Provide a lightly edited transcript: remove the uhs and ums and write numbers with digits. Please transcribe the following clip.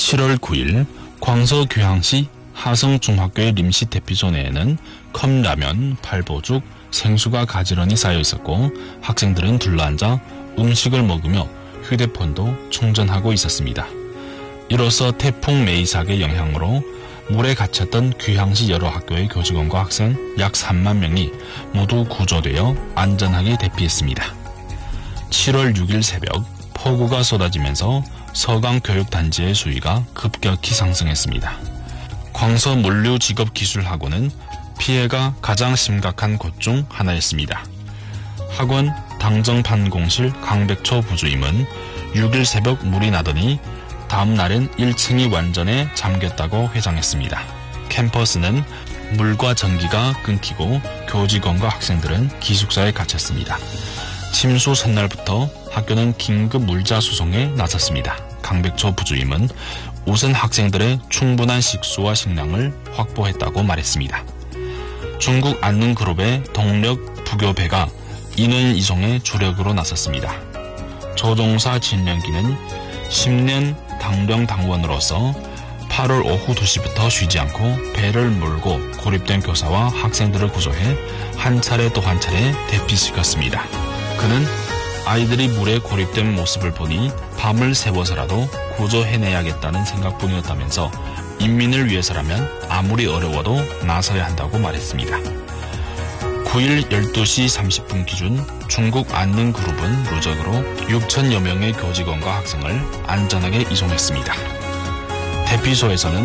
7월 9일 광서 교양시 하성중학교의 림시 대피소 내에는 컵라면, 팔보죽, 생수가 가지런히 쌓여 있었고 학생들은 둘러앉아 음식을 먹으며 휴대폰도 충전하고 있었습니다. 이로써 태풍 메이삭의 영향으로 물에 갇혔던 귀향시 여러 학교의 교직원과 학생 약 3만 명이 모두 구조되어 안전하게 대피했습니다. 7월 6일 새벽 폭우가 쏟아지면서 서강교육단지의 수위가 급격히 상승했습니다. 광서 물류직업기술학원은 피해가 가장 심각한 곳 중 하나였습니다. 학원 당정판공실 강백초 부주임은 6일 새벽 물이 나더니 다음 날엔 1층이 완전에 잠겼다고 회장했습니다. 캠퍼스는 물과 전기가 끊기고 교직원과 학생들은 기숙사에 갇혔습니다. 침수 첫날부터 학교는 긴급 물자 수송에 나섰습니다. 강백초 부주임은 우선 학생들의 충분한 식수와 식량을 확보했다고 말했습니다. 중국 안능그룹의 동력 부교배가 인원 이송에 주력으로 나섰습니다. 조종사 진령기는 10년 당병당원으로서 8월 오후 2시부터 쉬지 않고 배를 몰고 고립된 교사와 학생들을 구조해 한 차례 또 한 차례 대피시켰습니다. 그는 아이들이 물에 고립된 모습을 보니 밤을 새워서라도 구조해내야겠다는 생각뿐이었다면서 인민을 위해서라면 아무리 어려워도 나서야 한다고 말했습니다. 9일 12시 30분 기준 중국 안능그룹은 누적으로 6천여 명의 교직원과 학생을 안전하게 이송했습니다. 대피소에서는